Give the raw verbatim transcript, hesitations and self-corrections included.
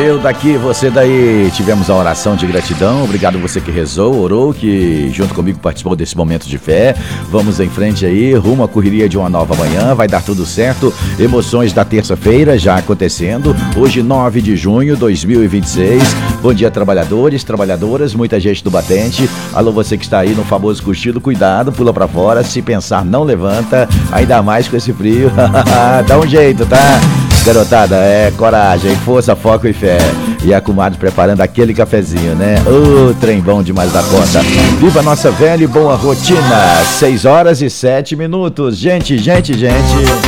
Eu daqui, você daí. Tivemos a oração de gratidão. Obrigado você que rezou, orou, que junto comigo participou desse momento de fé. Vamos em frente aí, rumo à correria de uma nova manhã. Vai dar tudo certo. Emoções da terça-feira já acontecendo. Hoje, nove de junho de dois mil e vinte e seis. Bom dia, trabalhadores, trabalhadoras, muita gente do batente. Alô, você que está aí no famoso cochilo, cuidado, pula pra fora. Se pensar, não levanta. Ainda mais com esse frio. Dá um jeito, tá? Garotada, é coragem, força, foco e fé. E a comadre preparando aquele cafezinho, né? Ô, trem bom demais da conta. Viva a nossa velha e boa rotina. seis horas e sete minutos. Gente, gente, gente.